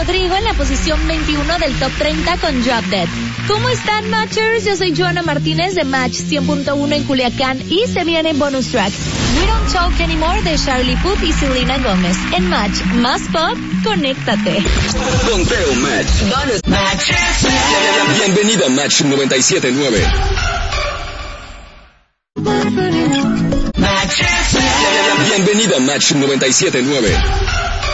Rodrigo en la posición 21 del Top 30 con Drop Dead. ¿Cómo están, Matchers? Yo soy Joana Martínez de Match 100.1 en Culiacán y se viene bonus track We Don't Talk Anymore de Charlie Puth y Selena Gómez. En Match más pop, conéctate. Conteo Match. Bonus Match. Bienvenido a Match 97.9. Bienvenido a Match 97.9.